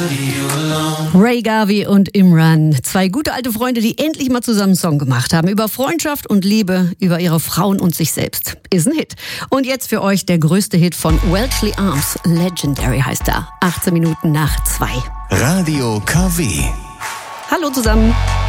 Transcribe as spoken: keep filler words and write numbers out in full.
Ray Garvey und Imran, zwei gute alte Freunde, die endlich mal zusammen einen Song gemacht haben. Über Freundschaft und Liebe, über ihre Frauen und sich selbst. Ist ein Hit. Und jetzt für euch der größte Hit von Welchley Arms. Legendary heißt er. achtzehn Minuten nach zwei. Radio K W. Hallo zusammen.